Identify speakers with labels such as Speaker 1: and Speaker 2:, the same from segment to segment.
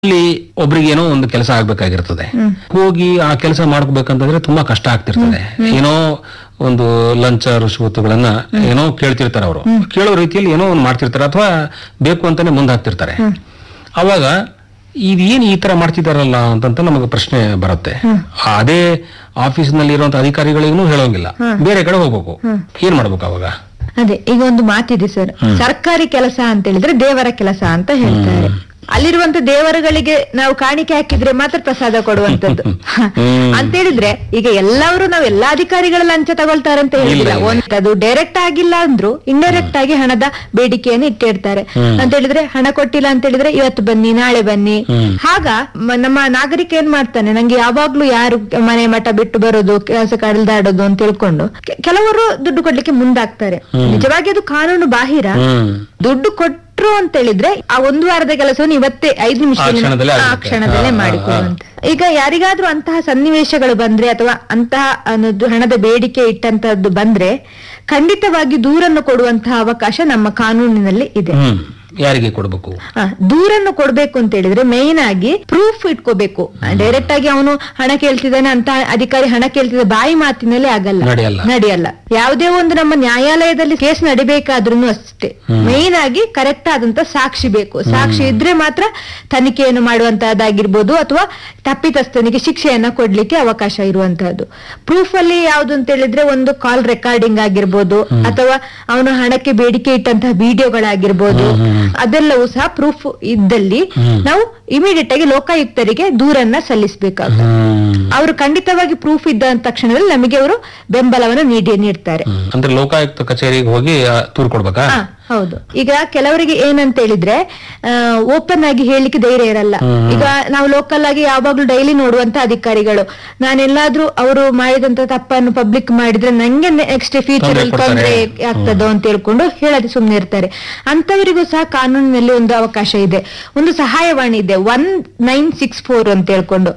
Speaker 1: ಅಲ್ಲಿ ಒಬ್ರಿಗೆ ಏನೋ ಒಂದು ಕೆಲಸ ಆಗ್ಬೇಕಾಗಿರ್ತದೆ, ಹೋಗಿ ಆ ಕೆಲಸ ಮಾಡ್ಬೇಕಂತಂದ್ರೆ ತುಂಬಾ ಕಷ್ಟ ಆಗ್ತಿರ್ತದೆ. ಏನೋ ಒಂದು ಲಂಚ ರುಶ್ವತ್ತುಗಳನ್ನ ಏನೋ ಕೇಳ್ತಿರ್ತಾರೆ, ಅವರು ಕೇಳೋ ರೀತಿಯಲ್ಲಿ ಏನೋ ಒಂದು ಮಾಡ್ತಿರ್ತಾರೆ ಅಥವಾ ಬೇಕು ಅಂತಾನೆ ಮುಂದಾಗ್ತಿರ್ತಾರೆ. ಅವಾಗ ಇದೇನು ಈ ತರ ಮಾಡ್ತಿದಾರಲ್ಲ ಅಂತ ನಮಗೆ ಪ್ರಶ್ನೆ ಬರುತ್ತೆ. ಅದೇ ಆಫೀಸ್ ನಲ್ಲಿ ಇರುವಂತ ಅಧಿಕಾರಿಗಳಿಗೂ ಹೇಳೋಂಗಿಲ್ಲ, ಬೇರೆ ಕಡೆ ಹೋಗ್ಬೇಕು. ಏನ್ ಮಾಡ್ಬೇಕು ಅವಾಗ?
Speaker 2: ಅದೇ ಈಗ ಒಂದು ಮಾತಿದೆ ಸರ್, ಸರ್ಕಾರಿ ಕೆಲಸ ಅಂತ ಹೇಳಿದ್ರೆ ದೇವರ ಕೆಲಸ ಅಂತ ಹೇಳ್ತಾರೆ. ಅಲ್ಲಿರುವಂತ ದೇವರುಗಳಿಗೆ ನಾವು ಕಾಣಿಕೆ ಹಾಕಿದ್ರೆ ಮಾತ್ರ ಪ್ರಸಾದ ಕೊಡುವಂತದ್ದು ಅಂತ ಹೇಳಿದ್ರೆ, ಈಗ ಎಲ್ಲರೂ ನಾವು ಎಲ್ಲಾ ಅಧಿಕಾರಿಗಳ ಲಂಚ ತಗೊಳ್ತಾರೆ ಅಂತ ಹೇಳಿಲ್ಲ. ಅದು ಡೈರೆಕ್ಟ್ ಆಗಿಲ್ಲ ಅಂದ್ರು ಇಂಡೈರೆಕ್ಟ್ ಆಗಿ ಹಣದ ಬೇಡಿಕೆಯನ್ನು ಇಟ್ಟಿರ್ತಾರೆ. ಅಂತ ಹೇಳಿದ್ರೆ ಹಣ ಕೊಟ್ಟಿಲ್ಲ ಅಂತ ಹೇಳಿದ್ರೆ ಇವತ್ತು ಬನ್ನಿ, ನಾಳೆ ಬನ್ನಿ. ಆಗ ನಮ್ಮ ನಾಗರಿಕ ಏನ್ ಮಾಡ್ತಾನೆ, ನಂಗೆ ಯಾವಾಗ್ಲೂ ಯಾರು ಮನೆ ಮಠ ಬಿಟ್ಟು ಬರೋದು, ಕೆಲಸ ಕಳೆದಾಡೋದು ಅಂತ ತಿಳ್ಕೊಂಡು ಕೆಲವರು ದುಡ್ಡು ಕೊಡ್ಲಿಕ್ಕೆ ಮುಂದಾಗ್ತಾರೆ. ನಿಜವಾಗಿ ಅದು ಕಾನೂನು ಬಾಹಿರ. ದುಡ್ಡು ಕೊಟ್ಟರು ಅಂತ ಹೇಳಿದ್ರೆ ಆ ಒಂದು ವಾರದ ಕೆಲಸವನ್ನು ಇವತ್ತೇ 5 ನಿಮಿಷದಲ್ಲಿ ಆ ಕ್ಷಣದಲ್ಲೇ ಮಾಡಿಕೊಳ್ಳುವಂತ. ಈಗ ಯಾರಿಗಾದ್ರೂ ಅಂತಹ ಸನ್ನಿವೇಶಗಳು ಬಂದ್ರೆ ಅಥವಾ ಅಂತಹ ಹಣದ ಬೇಡಿಕೆ ಇಟ್ಟಂತದ್ದು ಬಂದ್ರೆ ಖಂಡಿತವಾಗಿ ದೂರನ್ನು ಕೊಡುವಂತಹ ಅವಕಾಶ ನಮ್ಮ ಕಾನೂನಿನಲ್ಲಿ ಇದೆ.
Speaker 1: ಯಾರಿಗೆ ಕೊಡಬೇಕು?
Speaker 2: ದೂರನ್ನು ಕೊಡ್ಬೇಕು ಅಂತ ಹೇಳಿದ್ರೆ ಮೇನ್ ಆಗಿ ಪ್ರೂಫ್ ಇಟ್ಕೋಬೇಕು. ಡೈರೆಕ್ಟ್ ಆಗಿ ಅವನು ಹಣ ಕೇಳ್ತಿದ್ದಾನೆ ಅಂತ ಅಧಿಕಾರಿ ಹಣ ಕೇಳ್ತಿದ್ದ ಬಾಯಿ ಮಾತಿನಲ್ಲಿ ಆಗಲ್ಲ, ನಡೆಯಲ್ಲ. ಯಾವುದೇ ಒಂದು ನಮ್ಮ ನ್ಯಾಯಾಲಯದಲ್ಲಿ ಕೇಸ್ ನಡಿಬೇಕಾದ್ರೂ ಅಷ್ಟೇ ಮೇನ್ ಆಗಿ ಕರೆಕ್ಟ್ ಆದಂತ ಸಾಕ್ಷಿ ಬೇಕು. ಸಾಕ್ಷಿ ಇದ್ರೆ ಮಾತ್ರ ತನಿಖೆಯನ್ನು ಮಾಡುವಂತಹದ್ದಾಗಿರ್ಬೋದು ಅಥವಾ ತಪ್ಪಿತಸ್ಥನಿಗೆ ಶಿಕ್ಷೆಯನ್ನ ಕೊಡ್ಲಿಕ್ಕೆ ಅವಕಾಶ ಇರುವಂತಹದ್ದು. ಪ್ರೂಫ್ ಅಲ್ಲಿ ಯಾವ್ದು ಅಂತ ಹೇಳಿದ್ರೆ ಒಂದು ಕಾಲ್ ರೆಕಾರ್ಡಿಂಗ್ ಆಗಿರ್ಬೋದು ಅಥವಾ ಅವನು ಹಣಕ್ಕೆ ಬೇಡಿಕೆ ಇಟ್ಟಂತಹ ವಿಡಿಯೋಗಳಾಗಿರ್ಬೋದು, ಅದೆಲ್ಲವೂ ಸಹ ಪ್ರೂಫ್ ಇದ್ದಲ್ಲಿ ನಾವು ಇಮಿಡಿಯೇಟ್ ಆಗಿ ಲೋಕಾಯುಕ್ತರಿಗೆ ದೂರನ್ನ ಸಲ್ಲಿಸಬೇಕಾಗುತ್ತೆ. ಅವರು ಖಂಡಿತವಾಗಿ ಪ್ರೂಫ್ ಇದ್ದ ತಕ್ಷಣದಲ್ಲಿ ನಮಗೆ ಅವರು ಬೆಂಬಲವನ್ನು ನೀಡ್ತಾರೆ.
Speaker 1: ಅಂದ್ರೆ ಲೋಕಾಯುಕ್ತ ಕಚೇರಿಗೆ ಹೋಗಿ ದೂರು ಕೊಡ್ಬೇಕಾ?
Speaker 2: ಹೌದು. ಈಗ ಕೆಲವರಿಗೆ ಏನಂತ ಹೇಳಿದ್ರೆ ಓಪನ್ ಆಗಿ ಹೇಳಲಿಕ್ಕೆ ಧೈರ್ಯ ಇರಲ್ಲ. ಈಗ ನಾವು ಲೋಕಲ್ ಆಗಿ ಯಾವಾಗ್ಲೂ ಡೈಲಿ ನೋಡುವಂತ ಅಧಿಕಾರಿಗಳು, ನಾನೆಲ್ಲಾದ್ರೂ ಅವರು ಮಾಡಿದಂತ ತಪ್ಪನ್ನು ಪಬ್ಲಿಕ್ ಮಾಡಿದ್ರೆ ನಂಗೆ ನೆಕ್ಸ್ಟ್ ಫ್ಯೂಚರ್ ಅಲ್ಲಿ ತೊಂದರೆ ಆಗ್ತದೋ ಅಂತ ಹೇಳ್ಕೊಂಡು ಹೇಳದೆ ಸುಮ್ನೆ ಇರ್ತಾರೆ. ಅಂತವರಿಗೂ ಸಹ ಕಾನೂನಿನಲ್ಲಿ ಒಂದು ಅವಕಾಶ ಇದೆ. ಒಂದು ಸಹಾಯವಾಣಿ ಇದೆ 1964 ಅಂತ ಹೇಳ್ಕೊಂಡು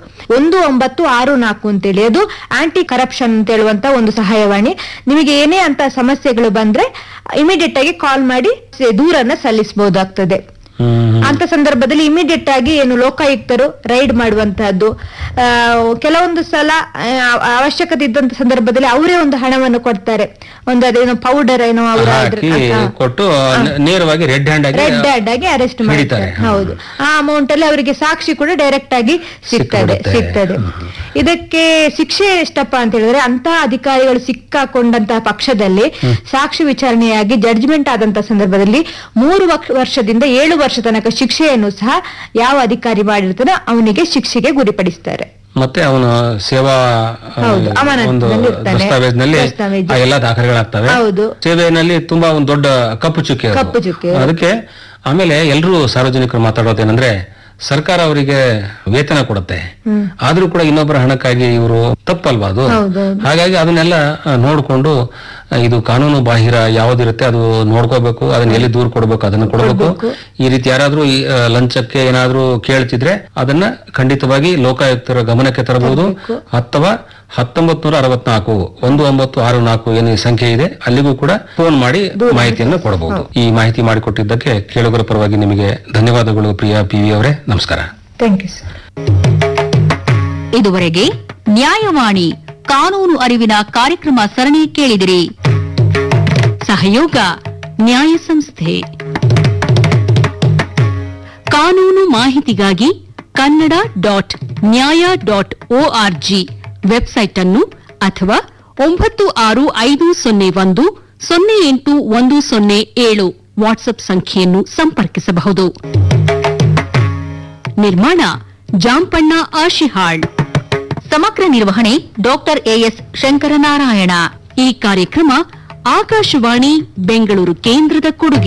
Speaker 2: 1964 ಅಂತೇಳಿ, ಅದು ಆಂಟಿ ಕರಪ್ಷನ್ ಅಂತ ಹೇಳುವಂತ ಒಂದು ಸಹಾಯವಾಣಿ. ನಿಮಗೆ ಏನೇ ಅಂತ ಸಮಸ್ಯೆಗಳು ಬಂದ್ರೆ ಇಮಿಡಿಯೇಟ್ ಆಗಿ ಕಾಲ್ ಮಾಡಿ ದೂರನ್ನ ಸಲ್ಲಿಸಬಹುದಾಗ್ತದೆ. ಅಂತ ಸಂದರ್ಭದಲ್ಲಿ ಇಮಿಡಿಯೇಟ್ ಆಗಿ ಏನು ಲೋಕಾಯುಕ್ತರು ರೈಡ್ ಮಾಡುವಂತಹದ್ದು, ಕೆಲವೊಂದು ಸಲ ಅವಶ್ಯಕತೆ ಇದ್ದಂತ ಸಂದರ್ಭದಲ್ಲಿ ಅವರೇ ಒಂದು ಹಣವನ್ನು ಕೊಡ್ತಾರೆ. ಒಂದು ಅದೇನೋ ಪೌಡರ್ ಏನೋ
Speaker 1: ಕೊಟ್ಟು ನೇರವಾಗಿ ರೆಡ್ ಹ್ಯಾಂಡ್
Speaker 2: ಆಗಿ ಅರೆಸ್ಟ್ ಮಾಡ್ತಾರೆ. ಹೌದು, ಆ ಅಮೌಂಟ್ ಅಲ್ಲಿ ಅವರಿಗೆ ಸಾಕ್ಷಿ ಕೂಡ ಡೈರೆಕ್ಟ್ ಆಗಿ ಸಿಗ್ತದೆ. ಇದಕ್ಕೆ ಶಿಕ್ಷೆ ಎಷ್ಟಪ್ಪ ಅಂತ ಹೇಳಿದ್ರೆ, ಅಂತಹ ಅಧಿಕಾರಿಗಳು ಸಿಕ್ಕಾಕೊಂಡಂತಹ ಪಕ್ಷದಲ್ಲಿ ಸಾಕ್ಷಿ ವಿಚಾರಣೆಯಾಗಿ ಜಡ್ಜ್ಮೆಂಟ್ ಆದಂತಹ ಸಂದರ್ಭದಲ್ಲಿ 3 ವರ್ಷದಿಂದ 7 ವರ್ಷ ತನಕ ಶಿಕ್ಷೆಯನ್ನು ಸಹ ಯಾವ ಅಧಿಕಾರಿ ಮಾಡಿರ್ತಾನೋ ಅವನಿಗೆ ಶಿಕ್ಷೆಗೆ ಗುರಿಪಡಿಸ್ತಾರೆ.
Speaker 1: ಮತ್ತೆ ಅವನ ಸೇವಾ ಒಂದು ದಸ್ತಾವೇಜ್ನಲ್ಲಿ ಎಲ್ಲ ದಾಖಲೆಗಳಾಗ್ತವೆ. ಸೇವೆಯಲ್ಲಿ ತುಂಬಾ ಒಂದು ದೊಡ್ಡ ಕಪ್ಪು ಚುಕ್ಕೆ. ಅದಕ್ಕೆ ಆಮೇಲೆ ಎಲ್ಲರೂ ಸಾರ್ವಜನಿಕರು ಮಾತಾಡೋದೇನಂದ್ರೆ, ಸರ್ಕಾರ ಅವರಿಗೆ ವೇತನ ಕೊಡುತ್ತೆ, ಆದ್ರೂ ಕೂಡ ಇನ್ನೊಬ್ಬರ ಹಣಕ್ಕಾಗಿ ಇವರು ತಪ್ಪಲ್ವಾ ಅದು? ಹಾಗಾಗಿ ಅದನ್ನೆಲ್ಲ ನೋಡ್ಕೊಂಡು ಇದು ಕಾನೂನು ಬಾಹಿರ ಯಾವ್ದಿರುತ್ತೆ ಅದು ನೋಡ್ಕೋಬೇಕು, ಅದನ್ನ ಎಲ್ಲಿ ದೂರ ಕೊಡ್ಬೇಕು ಅದನ್ನ ಕೊಡಬೇಕು. ಈ ರೀತಿ ಯಾರಾದ್ರೂ ಲಂಚಕ್ಕೆ ಏನಾದ್ರೂ ಕೇಳ್ತಿದ್ರೆ ಅದನ್ನ ಖಂಡಿತವಾಗಿ ಲೋಕಾಯುಕ್ತರ ಗಮನಕ್ಕೆ ತರಬಹುದು. ಅಥವಾ 1964 1964 ಏನು ಸಂಖ್ಯೆ ಇದೆ ಅಲ್ಲಿಗೂ ಕೂಡ ಫೋನ್ ಮಾಡಿ ಮಾಹಿತಿಯನ್ನು ಕೊಡಬಹುದು. ಈ ಮಾಹಿತಿ ಮಾಡಿಕೊಟ್ಟಿದ್ದಕ್ಕೆ ಕೇಳುಗರ ಪರವಾಗಿ ನಿಮಗೆ ಧನ್ಯವಾದಗಳು ಪ್ರಿಯಾ PV ಅವರೇ. ನಮಸ್ಕಾರ.
Speaker 2: Thank you sir.
Speaker 3: ಇದುವರೆಗೆ ನ್ಯಾಯವಾಣಿ ಕಾನೂನು ಅರಿವಿನ ಕಾರ್ಯಕ್ರಮ ಸರಣಿ ಕೇಳಿದಿರಿ. ಸಹಯೋಗ ನ್ಯಾಯ ಸಂಸ್ಥೆ. ಕಾನೂನು ಮಾಹಿತಿಗಾಗಿ kannada.nya.org ವೆಬ್ಸೈಟ್ ಅನ್ನು ಅಥವಾ 9650108107 ವಾಟ್ಸ್ಆಪ್ ಸಂಖ್ಯೆಯನ್ನು ಸಂಪರ್ಕಿಸಬಹುದು. ನಿರ್ಮಾಣ ಜಾಂಪಣ್ಣ ಆಶಿಹಾಳ್. ಸಮಗ್ರ ನಿರ್ವಹಣೆ ಡಾಕ್ಟರ್ AS ಶಂಕರನಾರಾಯಣ. ಈ ಕಾರ್ಯಕ್ರಮ ಆಕಾಶವಾಣಿ ಬೆಂಗಳೂರು ಕೇಂದ್ರದ ಕೊಡುಗೆ.